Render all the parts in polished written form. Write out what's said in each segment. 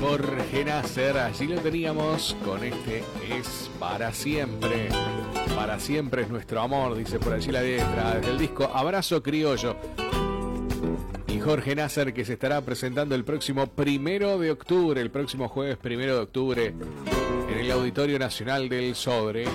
Jorge Nasser, allí lo teníamos con este Es Para Siempre. Para siempre es nuestro amor, dice por allí la letra, desde el disco Abrazo Criollo. Y Jorge Nasser, que se estará presentando el próximo 1 de octubre, el próximo jueves 1 de octubre, en el Auditorio Nacional del Sodre.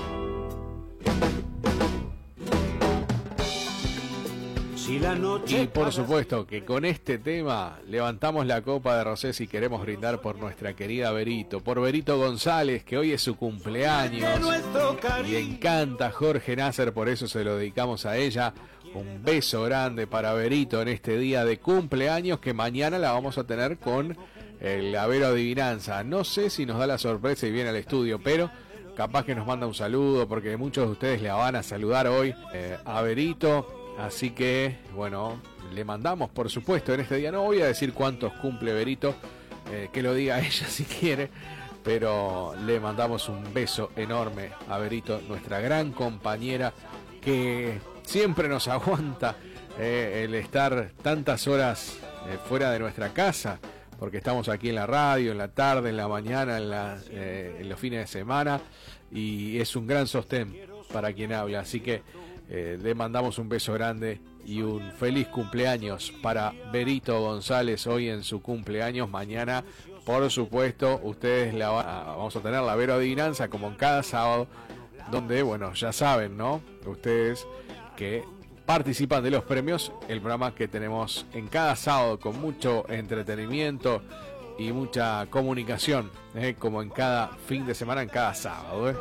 Y por supuesto que con este tema levantamos la copa de rosé y queremos brindar por nuestra querida Berito, por Berito González, que hoy es su cumpleaños. Y le encanta Jorge Nasser, por eso se lo dedicamos a ella. Un beso grande para Berito en este día de cumpleaños, que mañana la vamos a tener con el Avero Adivinanza. No sé si nos da la sorpresa y viene al estudio, pero capaz que nos manda un saludo, porque muchos de ustedes le van a saludar hoy a Berito. Así que, bueno, le mandamos, por supuesto, en este día. No voy a decir cuántos cumple Berito, que lo diga ella si quiere, pero le mandamos un beso enorme a Berito, nuestra gran compañera, que siempre nos aguanta el estar tantas horas fuera de nuestra casa, porque estamos aquí en la radio, en la tarde, en la mañana, en los fines de semana, y es un gran sostén para quien habla. Así que le mandamos un beso grande y un feliz cumpleaños para Berito González hoy en su cumpleaños. Mañana, por supuesto, ustedes vamos a tener la Vero Adivinanza como en cada sábado, donde, bueno, ya saben, ¿no? Ustedes que participan de los premios, el programa que tenemos en cada sábado con mucho entretenimiento y mucha comunicación, como en cada fin de semana, en cada sábado.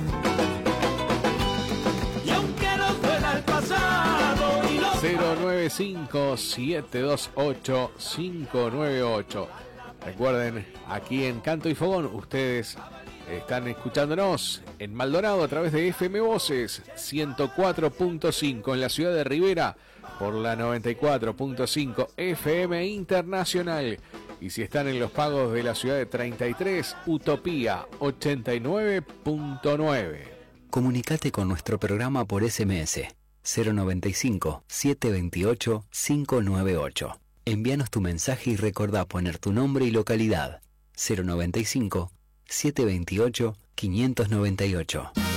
095-728-598. Recuerden, aquí en Canto y Fogón, ustedes están escuchándonos en Maldonado a través de FM Voces 104.5, en la ciudad de Rivera por la 94.5 FM Internacional. Y si están en los pagos de la ciudad de 33, Utopía 89.9. Comunicate con nuestro programa por SMS 095-728-598. Envíanos tu mensaje y recordá poner tu nombre y localidad. 095-728-598.